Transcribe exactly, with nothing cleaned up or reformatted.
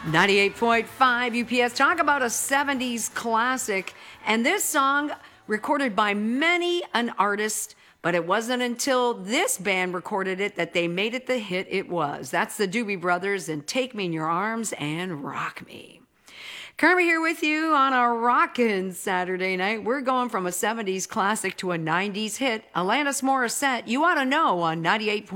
ninety-eight point five U P S. Talk about a seventies classic. And this song, recorded by many an artist, but it wasn't until this band recorded it that they made it the hit it was. That's the Doobie Brothers and Take Me in Your Arms and Rock Me. Carmen here with you on a rockin' Saturday night. We're going from a seventies classic to a nineties hit. Alanis Morissette, You Ought to Know on ninety-eight point five.